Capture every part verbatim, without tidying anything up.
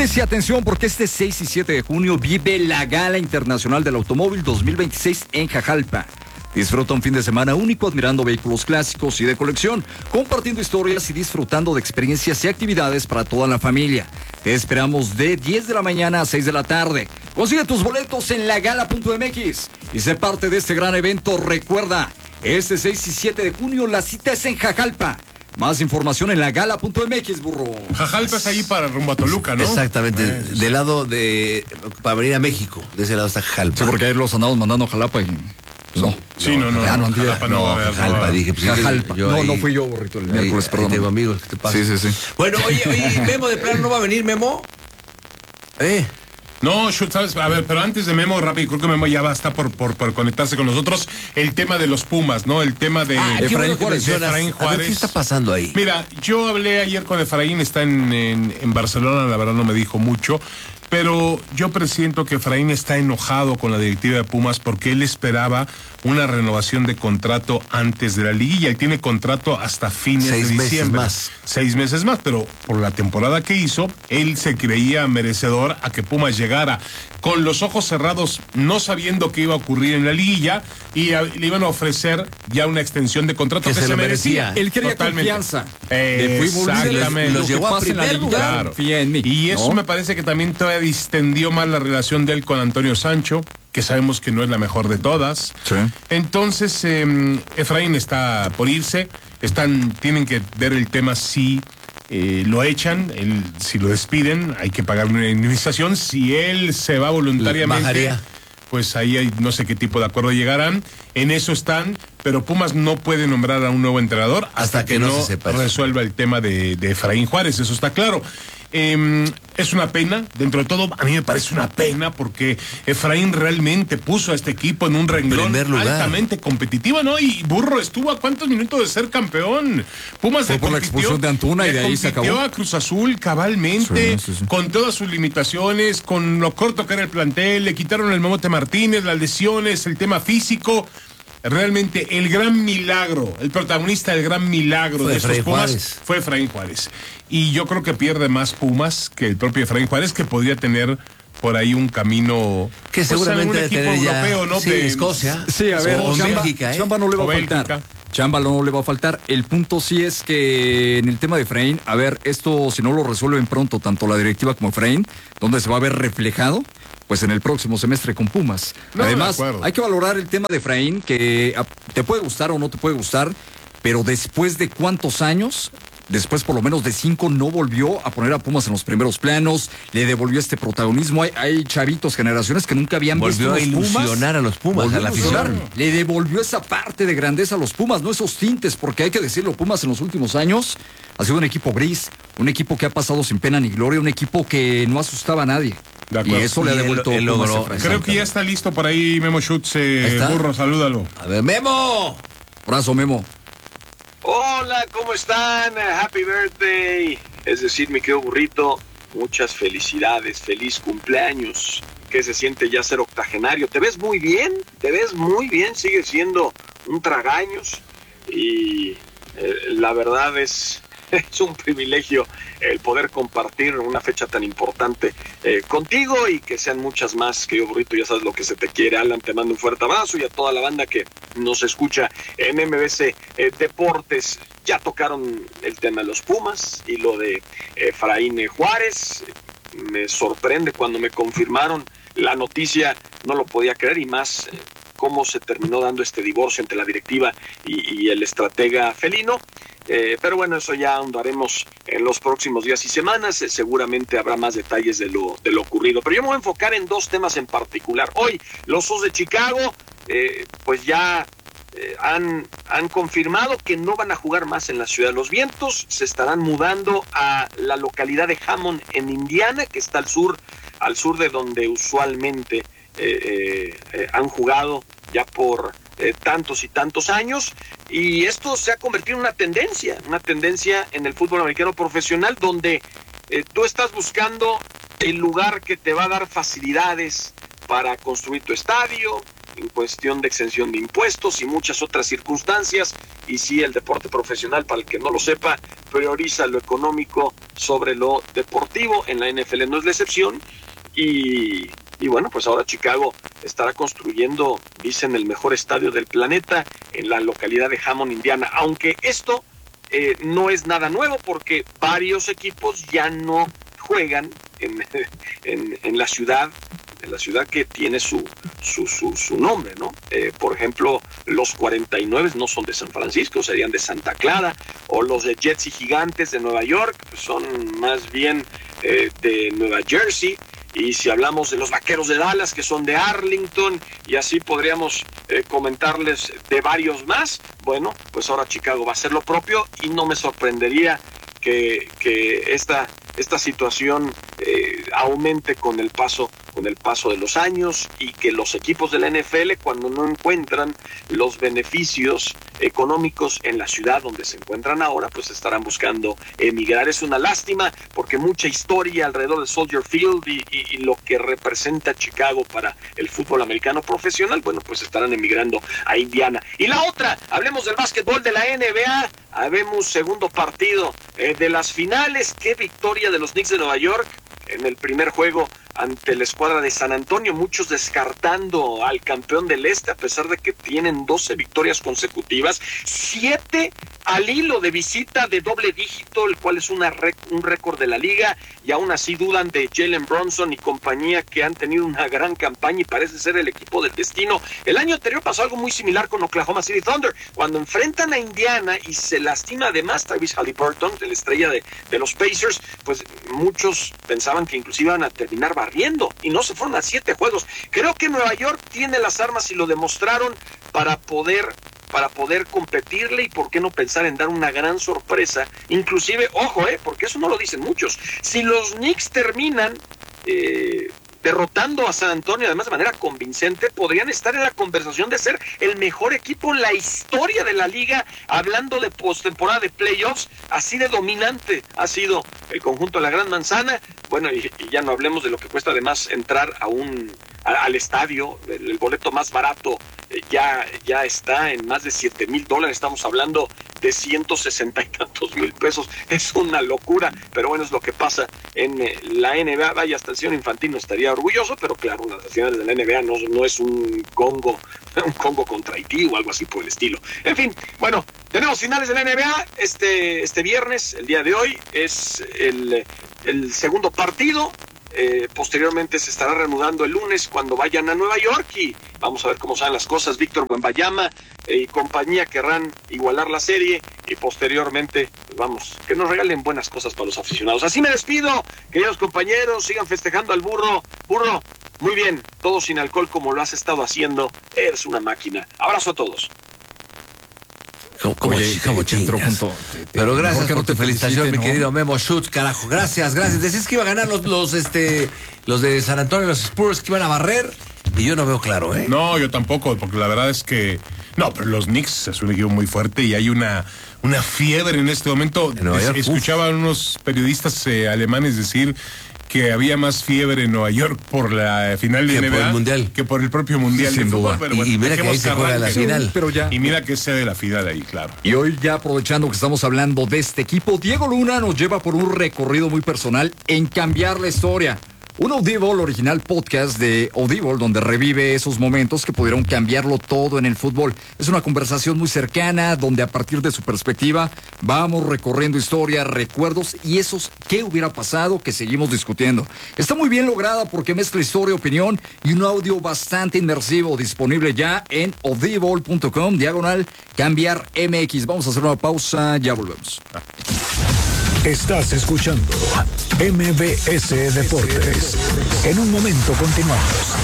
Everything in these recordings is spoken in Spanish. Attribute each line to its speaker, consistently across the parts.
Speaker 1: Prepártense, atención, porque este seis y siete de junio vive la Gala Internacional del Automóvil dos mil veintiséis en Jajalpa. Disfruta un fin de semana único admirando vehículos clásicos y de colección, compartiendo historias y disfrutando de experiencias y actividades para toda la familia. Te esperamos de diez de la mañana a seis de la tarde. Consigue tus boletos en lagala punto eme equis y sé parte de este gran evento. Recuerda, este seis y siete de junio la cita es en Jajalpa. Más información en lagala punto eme equis, burro.
Speaker 2: Jajalpa es ahí para rumbo a Toluca, ¿no?
Speaker 3: Exactamente,
Speaker 2: Eh, sí.
Speaker 3: del lado de... para venir a México, de ese lado está Jajalpa.
Speaker 1: Sí, porque ayer los andamos mandando a Jalapa y... Pues no.
Speaker 2: Sí, no, no.
Speaker 1: Ya no,
Speaker 2: Jajalpa no,
Speaker 3: No,
Speaker 2: va a haber, no va a
Speaker 3: Jajalpa,
Speaker 2: haber.
Speaker 3: dije. Pues,
Speaker 1: Jajalpa.
Speaker 3: yo
Speaker 1: No,
Speaker 3: ahí-
Speaker 1: no fui yo, burrito, el
Speaker 3: ahí-
Speaker 1: miércoles,
Speaker 3: ahí
Speaker 1: perdón.
Speaker 3: tengo amigos, ¿qué te pasa?
Speaker 1: Sí, sí, sí.
Speaker 3: Bueno, oye, oye, Memo de plano no va a venir, Memo. Eh,
Speaker 2: No, Shut, ¿sabes? A ver, pero antes de Memo, rápido, creo que Memo ya va a estar por, por, por conectarse con nosotros. El tema de los Pumas, ¿no? El tema de
Speaker 3: ah, qué
Speaker 1: Efraín
Speaker 3: bueno que
Speaker 1: Juárez,
Speaker 3: mencionas.
Speaker 2: Efraín
Speaker 3: A ver,
Speaker 2: Juárez.
Speaker 3: ¿qué está pasando ahí?
Speaker 2: Mira, yo hablé ayer con Efraín, está en, en, en Barcelona, la verdad no me dijo mucho, pero yo presiento que Efraín está enojado con la directiva de Pumas porque él esperaba una renovación de contrato antes de la liguilla. Él tiene contrato hasta fines
Speaker 3: Seis
Speaker 2: de
Speaker 3: meses
Speaker 2: diciembre.
Speaker 3: más.
Speaker 2: Seis meses más, pero por la temporada que hizo, él se creía merecedor a que Pumas llegara con los ojos cerrados, no sabiendo qué iba a ocurrir en la liguilla, y a, le iban a ofrecer ya una extensión de contrato
Speaker 3: Que
Speaker 2: que,
Speaker 3: se
Speaker 2: se,
Speaker 3: lo
Speaker 2: merecía.
Speaker 3: merecía.
Speaker 1: Él quería
Speaker 2: Totalmente.
Speaker 1: confianza.
Speaker 2: Eh,
Speaker 1: De fuimos líderes,
Speaker 2: exactamente.
Speaker 1: lo
Speaker 3: Los
Speaker 1: que
Speaker 3: llevó a
Speaker 1: pase en la
Speaker 3: primer
Speaker 1: liguilla,
Speaker 3: lugar.
Speaker 1: confía en mí.
Speaker 2: Y eso
Speaker 1: ¿no?
Speaker 2: me parece que también todavía distendió más la relación de él con Antonio Sancho, que sabemos que no es la mejor de todas.
Speaker 1: Sí.
Speaker 2: Entonces, eh, Efraín está por irse, están, tienen que ver el tema si eh, lo echan, el, si lo despiden, hay que pagar una indemnización. Si él se va voluntariamente,
Speaker 3: Bajaría.
Speaker 2: pues ahí hay, no sé qué tipo de acuerdo llegarán. En eso están, pero Pumas no puede nombrar a un nuevo entrenador hasta,
Speaker 3: Hasta
Speaker 2: que,
Speaker 3: que
Speaker 2: no,
Speaker 3: no se sepa eso.
Speaker 2: resuelva el tema de, de Efraín Juárez, eso está claro. Eh, es una pena, dentro de todo, a mí me parece una pena porque Efraín realmente puso a este equipo en un renglón
Speaker 3: Primer lugar.
Speaker 2: altamente competitivo, ¿no? Y Burro estuvo a cuántos minutos de ser campeón. Pumas
Speaker 1: Fue
Speaker 2: le
Speaker 1: por la
Speaker 2: compitió-
Speaker 1: expulsión de Antuna y
Speaker 2: le
Speaker 1: de ahí se
Speaker 2: compitió
Speaker 1: acabó.
Speaker 2: a Cruz Azul cabalmente,
Speaker 1: Sí, sí, sí.
Speaker 2: con todas sus limitaciones, con lo corto que era el plantel, le quitaron el Mamote Martínez, las lesiones, el tema físico. Realmente el gran milagro, el protagonista del gran milagro
Speaker 3: Fue
Speaker 2: de estos
Speaker 3: Efraín
Speaker 2: Pumas
Speaker 3: Juárez.
Speaker 2: fue Efraín Juárez. Y yo creo que pierde más Pumas que el propio Efraín Juárez, que podría tener por ahí un camino,
Speaker 3: Que
Speaker 2: pues,
Speaker 3: seguramente
Speaker 2: algún
Speaker 3: debe
Speaker 2: equipo
Speaker 3: tener ya...
Speaker 2: europeo, ¿no?
Speaker 3: Sí,
Speaker 2: De-
Speaker 3: Escocia.
Speaker 1: Sí, a ver,
Speaker 3: O
Speaker 1: chamba,
Speaker 3: Bélgica, ¿eh?
Speaker 1: chamba no le va
Speaker 2: O
Speaker 1: a faltar.
Speaker 2: Bélgica.
Speaker 1: Chamba no le va a faltar. El punto sí es que en el tema de Efraín, a ver, esto si no lo resuelven pronto, tanto la directiva como Efraín, donde se va a ver reflejado, pues en el próximo semestre con Pumas.
Speaker 2: No,
Speaker 1: Además,
Speaker 2: de acuerdo.
Speaker 1: hay que valorar el tema de Efraín, que a, te puede gustar o no te puede gustar, pero después de cuántos años, después por lo menos de cinco, no volvió a poner a Pumas en los primeros planos, le devolvió este protagonismo. Hay, hay chavitos, generaciones que nunca habían
Speaker 3: Volvió
Speaker 1: visto
Speaker 3: a
Speaker 1: los Pumas.
Speaker 3: ilusionar a los Pumas,
Speaker 1: Volvió
Speaker 3: a la
Speaker 1: ilusionar.
Speaker 3: afición.
Speaker 1: Le devolvió esa parte de grandeza a los Pumas, no esos tintes, porque hay que decirlo, Pumas en los últimos años ha sido un equipo gris, un equipo que ha pasado sin pena ni gloria, un equipo que no asustaba a nadie.
Speaker 2: De
Speaker 1: Y
Speaker 2: acuerdo.
Speaker 1: eso le ha
Speaker 3: Y él-
Speaker 1: devuelto
Speaker 3: él
Speaker 1: Pumas
Speaker 3: logró-
Speaker 1: a Efraín.
Speaker 2: Creo que ya está listo por ahí Memo Schutz, eh,
Speaker 3: Ahí está.
Speaker 2: Burro, salúdalo.
Speaker 3: A ver, Memo.
Speaker 1: Abrazo, Memo.
Speaker 4: Hola, ¿cómo están? Happy birthday. Es decir, mi querido burrito, muchas felicidades, feliz cumpleaños. ¿Qué se siente ya ser octogenario? Te ves muy bien, te ves muy bien, sigues siendo un tragaños y eh, la verdad es, es un privilegio el poder compartir una fecha tan importante eh, contigo y que sean muchas más, querido burrito, ya sabes lo que se te quiere. Alan, te mando un fuerte abrazo y a toda la banda que nos escucha en M B C eh, Deportes. Ya tocaron el tema de los Pumas y lo de Efraín Juárez. Me sorprende cuando me confirmaron la noticia, no lo podía creer, y más eh, cómo se terminó dando este divorcio entre la directiva y, y el estratega felino. Eh, pero bueno, eso ya ahondaremos en los próximos días y semanas. Eh, seguramente habrá más detalles de lo, de lo ocurrido. Pero yo me voy a enfocar en dos temas en particular. Hoy, los Osos de Chicago, eh, pues ya eh, han, han confirmado que no van a jugar más en la Ciudad de los Vientos. Se estarán mudando a la localidad de Hammond, en Indiana, que está al sur, al sur de donde usualmente eh, eh, eh, han jugado ya por eh, tantos y tantos años, y esto se ha convertido en una tendencia, una tendencia en el fútbol americano profesional, donde eh, tú estás buscando el lugar que te va a dar facilidades para construir tu estadio, en cuestión de exención de impuestos y muchas otras circunstancias. Y sí, el deporte profesional, para el que no lo sepa, prioriza lo económico sobre lo deportivo. En la N F L no es la excepción. Y, y bueno, pues ahora Chicago estará construyendo, dicen, el mejor estadio del planeta en la localidad de Hammond, Indiana. Aunque esto eh, no es nada nuevo, porque varios equipos ya no juegan en, en, en la ciudad, en la ciudad que tiene su, su, su, su nombre, ¿no? Eh, por ejemplo, los cuarenta y nueve no son de San Francisco, serían de Santa Clara, o los de Jets y Gigantes de Nueva York, pues son más bien eh, de Nueva Jersey. Y si hablamos de los Vaqueros de Dallas, que son de Arlington, y así podríamos eh, comentarles de varios más, bueno, pues ahora Chicago va a hacer lo propio, y no me sorprendería que, que esta, esta situación eh, aumente con el paso con el paso de los años, y que los equipos de la N F L, cuando no encuentran los beneficios económicos en la ciudad donde se encuentran ahora, pues estarán buscando emigrar. Es una lástima, porque mucha historia alrededor de Soldier Field y, y, y lo que representa Chicago para el fútbol americano profesional, bueno, pues estarán emigrando a Indiana. Y la otra, hablemos del básquetbol de la N B A. Habemos segundo partido eh, de las finales. Qué victoria de los Knicks de Nueva York en el primer juego ante la escuadra de San Antonio, muchos descartando al campeón del Este, a pesar de que tienen doce victorias consecutivas, siete al hilo de visita de doble dígito, el cual es una rec- un récord de la liga, y aún así dudan de Jalen Brunson y compañía, que han tenido una gran campaña y parece ser el equipo del destino. El año anterior pasó algo muy similar con Oklahoma City Thunder, cuando enfrentan a Indiana y se lastima además Tyrese Haliburton, de la estrella de, de los Pacers, pues muchos pensaban que inclusive iban a terminar barriendo, y no se fueron a siete juegos. Creo que Nueva York tiene las armas, y lo demostraron, para poder para poder competirle, y por qué no pensar en dar una gran sorpresa, inclusive, ojo, eh, porque eso no lo dicen muchos, si los Knicks terminan eh, derrotando a San Antonio, además de manera convincente, podrían estar en la conversación de ser el mejor equipo en la historia de la liga, hablando de postemporada, de playoffs. Así de dominante ha sido el conjunto de la Gran Manzana. Bueno, y, y ya no hablemos de lo que cuesta además entrar a un a, al estadio. El, el boleto más barato eh, ya, ya está en más de siete mil dólares, estamos hablando de ciento sesenta y tantos mil pesos. Es una locura, pero bueno, es lo que pasa en eh, la N B A. Vaya, hasta el señor Infantino estaría orgulloso, pero claro, las finales de la N B A no, no es un Congo, un Congo contra Haití o algo así por el estilo. En fin, bueno, tenemos finales de la N B A este, este viernes, el día de hoy, es el, el segundo partido. Eh, posteriormente se estará reanudando el lunes cuando vayan a Nueva York, y vamos a ver cómo salen las cosas. Víctor Wembanyama eh, y compañía querrán igualar la serie, y posteriormente, pues vamos, que nos regalen buenas cosas para los aficionados. Así me despido, queridos compañeros, sigan festejando al burro. Burro, muy bien, todo sin alcohol como lo has estado haciendo, eres una máquina. Abrazo a todos.
Speaker 3: ¿Cómo, cómo,
Speaker 1: Oye,
Speaker 3: cómo
Speaker 1: te entró
Speaker 3: chingas?
Speaker 1: junto-
Speaker 3: Pero gracias
Speaker 1: mejor que
Speaker 3: por
Speaker 1: no
Speaker 3: tu
Speaker 1: te
Speaker 3: felicitación,
Speaker 1: felicite,
Speaker 3: mi
Speaker 1: ¿no?
Speaker 3: querido Memo Schutz, carajo. Gracias, gracias. Decías que iba a ganar los, los, este, los de San Antonio, los Spurs, que iban a barrer, y yo no veo claro, ¿eh?
Speaker 2: No, yo tampoco, porque la verdad es que... No, pero los Knicks es un equipo muy fuerte, y hay una, una fiebre en este momento.
Speaker 3: En Nueva
Speaker 2: Es-
Speaker 3: York,
Speaker 2: escuchaba a unos periodistas eh, alemanes decir que había más fiebre en Nueva York por la final de
Speaker 3: Que
Speaker 2: N B A
Speaker 3: por el Mundial.
Speaker 2: que por el propio Mundial
Speaker 1: Sí,
Speaker 2: de
Speaker 1: sin
Speaker 2: fútbol.
Speaker 1: duda.
Speaker 2: Pero
Speaker 3: Y-
Speaker 2: bueno,
Speaker 3: y mira que
Speaker 2: dejemos
Speaker 3: ahí se juega la
Speaker 2: arranque.
Speaker 3: final.
Speaker 1: Pero ya.
Speaker 2: Y mira que sea de la final ahí, claro.
Speaker 1: Y hoy, ya aprovechando que estamos hablando de este equipo, Diego Luna nos lleva por un recorrido muy personal en cambiar la historia. Un Audible original podcast de Audible, donde revive esos momentos que pudieron cambiarlo todo en el fútbol. Es una conversación muy cercana, donde a partir de su perspectiva vamos recorriendo historia, recuerdos y esos qué hubiera pasado que seguimos discutiendo. Está muy bien lograda porque mezcla historia, opinión y un audio bastante inmersivo, disponible ya en audible punto com, diagonal cambiar M X. Vamos a hacer una pausa, ya volvemos.
Speaker 5: Estás escuchando M B S Deportes. En un momento continuamos.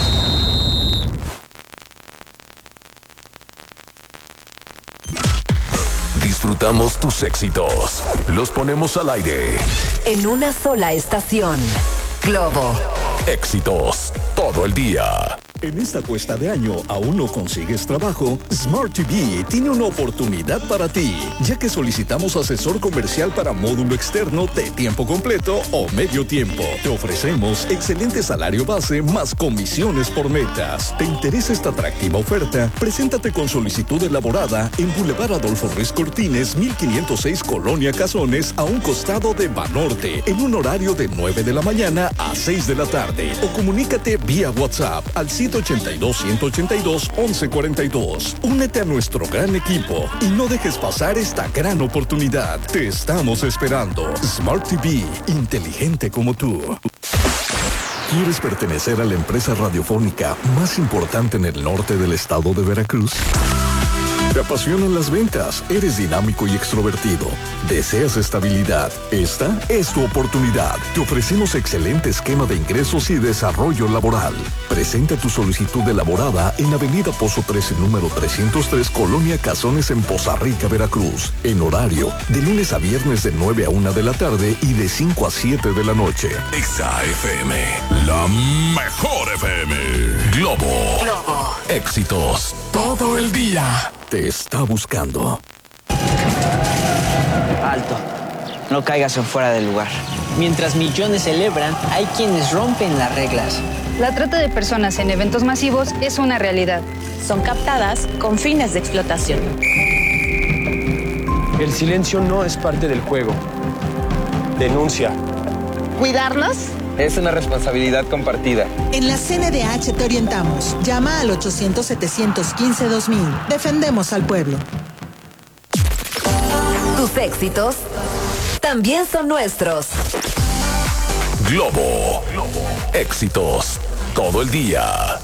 Speaker 6: Disfrutamos tus éxitos. Los ponemos al aire.
Speaker 7: En una sola estación. Globo.
Speaker 6: Éxitos todo el día.
Speaker 5: En esta cuesta de año, ¿aún no consigues trabajo? Smart T V tiene una oportunidad para ti, ya que solicitamos asesor comercial para módulo externo de tiempo completo o medio tiempo. Te ofrecemos excelente salario base más comisiones por metas. ¿Te interesa esta atractiva oferta? Preséntate con solicitud elaborada en Boulevard Adolfo Ruiz Cortines, mil quinientos seis Colonia Cazones, a un costado de Banorte, en un horario de nueve de la mañana a seis de la tarde. O comunícate vía WhatsApp al siete ochenta y dos, ciento ochenta y dos, once cuarenta y dos. Únete a nuestro gran equipo y no dejes pasar esta gran oportunidad. Te estamos esperando. Smart T V, inteligente como tú. ¿Quieres pertenecer a la empresa radiofónica más importante en el norte del estado de Veracruz? ¿Te apasionan las ventas? ¿Eres dinámico y extrovertido? ¿Deseas estabilidad? Esta es tu oportunidad. Te ofrecemos excelente esquema de ingresos y desarrollo laboral. Presenta tu solicitud elaborada en Avenida Pozo trece, número trescientos tres, Colonia Cazones, en Poza Rica, Veracruz. En horario de lunes a viernes de nueve a una de la tarde y de cinco a siete de la noche.
Speaker 6: Exa F M, la mejor F M. Globo. Globo. Éxitos todo el día.
Speaker 5: Te está buscando.
Speaker 7: Alto. No caigas en fuera del lugar. Mientras millones celebran, hay quienes rompen las reglas.
Speaker 8: La trata de personas en eventos masivos es una realidad.
Speaker 9: Son captadas con fines de explotación.
Speaker 10: El silencio no es parte del juego. Denuncia.
Speaker 9: ¿Cuidarnos?
Speaker 10: Es una responsabilidad compartida.
Speaker 11: En la C N D H te orientamos. Llama al ochocientos, setecientos quince, dos mil. Defendemos al pueblo.
Speaker 12: Tus éxitos también son nuestros.
Speaker 6: Globo. Globo. Éxitos todo el día.